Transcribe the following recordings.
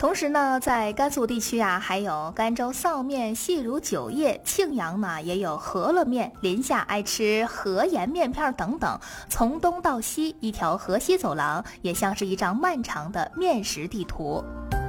同时呢，在甘肃地区啊，还有甘州臊面、细如酒叶，庆阳呢也有饸饹面，临夏爱吃河盐面片等等。从东到西，一条河西走廊也像是一张漫长的面食地图。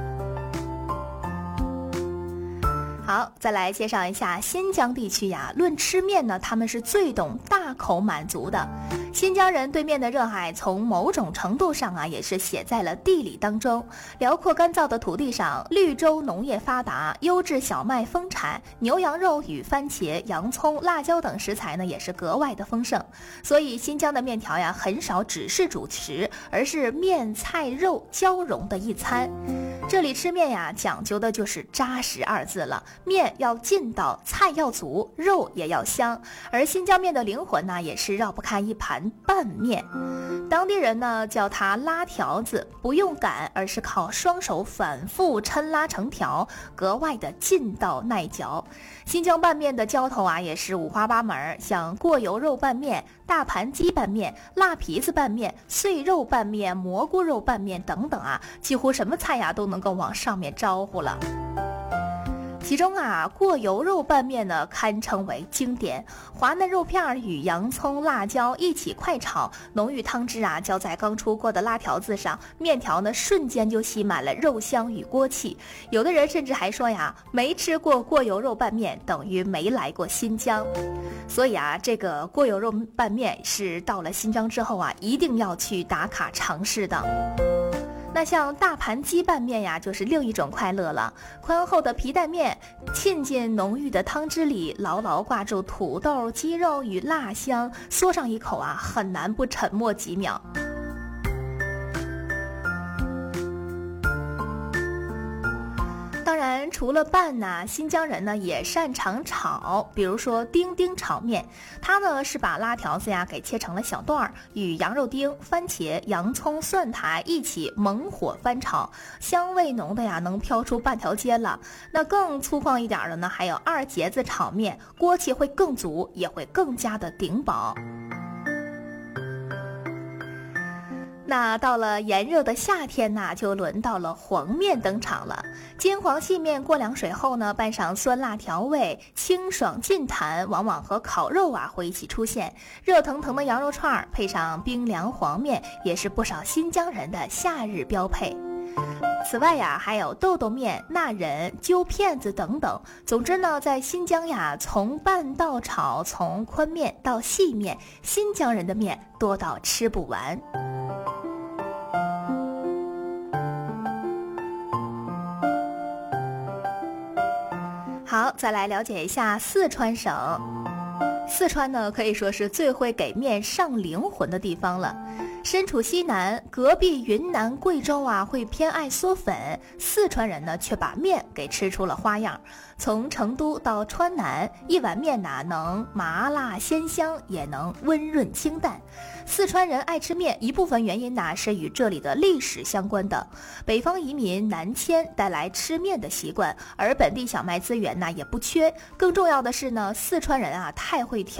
好，再来介绍一下新疆地区呀。论吃面呢，他们是最懂大口满足的。新疆人对面的热爱，从某种程度上啊，也是写在了地理当中。辽阔干燥的土地上，绿洲农业发达，优质小麦丰产，牛羊肉与番茄、洋葱、辣椒等食材呢，也是格外的丰盛。所以新疆的面条呀，很少只是主食，而是面菜肉交融的一餐。这里吃面呀，讲究的就是扎实二字了。面要劲道，菜要足，肉也要香。而新疆面的灵魂呢，也是绕不开一盘拌面。当地人呢叫它拉条子，不用擀，而是靠双手反复抻拉成条，格外的劲道耐嚼。新疆拌面的浇头啊，也是五花八门，像过油肉拌面、大盘鸡拌面、辣皮子拌面、碎肉拌面、蘑菇肉拌面等等啊，几乎什么菜呀都能够往上面招呼了。其中啊，过油肉拌面呢堪称为经典，滑嫩肉片与洋葱、辣椒一起快炒，浓郁汤汁啊浇在刚出锅的拉条子上，面条呢瞬间就吸满了肉香与锅气。有的人甚至还说呀，没吃过过油肉拌面等于没来过新疆。所以啊，这个过油肉拌面是到了新疆之后啊，一定要去打卡尝试的。那像大盘鸡拌面呀，就是另一种快乐了。宽厚的皮带面浸进浓郁的汤汁里，牢牢挂住土豆、鸡肉与辣香，嗦上一口啊，很难不沉默几秒。当然除了拌呢，新疆人呢也擅长炒，比如说丁丁炒面，它呢是把拉条子呀给切成了小段，与羊肉丁、番茄、洋葱、蒜苔一起猛火翻炒，香味浓的呀能飘出半条街了。那更粗犷一点的呢，还有二节子炒面，锅气会更足，也会更加的顶饱。那到了炎热的夏天呢，就轮到了黄面登场了。金黄细面过凉水后呢，拌上酸辣调味，清爽劲弹，往往和烤肉啊会一起出现。热腾腾的羊肉串配上冰凉黄面，也是不少新疆人的夏日标配。此外呀，还有豆豆面、纳仁、揪片子等等。总之呢，在新疆呀，从拌到炒，从宽面到细面，新疆人的面多到吃不完。好，再来了解一下四川省。四川呢，可以说是最会给面上灵魂的地方了。身处西南，隔壁云南、贵州啊会偏爱嗦粉，四川人呢却把面给吃出了花样。从成都到川南，一碗面呢能麻辣鲜香，也能温润清淡。四川人爱吃面，一部分原因呢是与这里的历史相关的。北方移民南迁带来吃面的习惯，而本地小麦资源呢也不缺。更重要的是呢，四川人啊太会调